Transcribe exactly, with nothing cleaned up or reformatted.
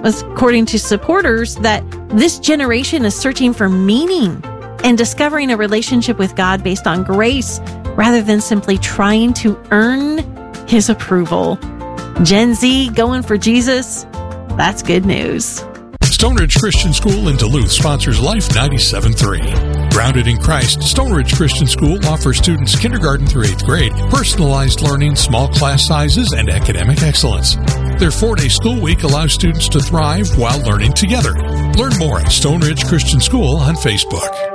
according to supporters, that this generation is searching for meaning and discovering a relationship with God based on grace rather than simply trying to earn His approval. Gen Z going for Jesus? That's good news. Stone Ridge Christian School in Duluth sponsors Life ninety-seven point three. Grounded in Christ, Stone Ridge Christian School offers students kindergarten through eighth grade, personalized learning, small class sizes, and academic excellence. Their four-day school week allows students to thrive while learning together. Learn more at Stone Ridge Christian School on Facebook.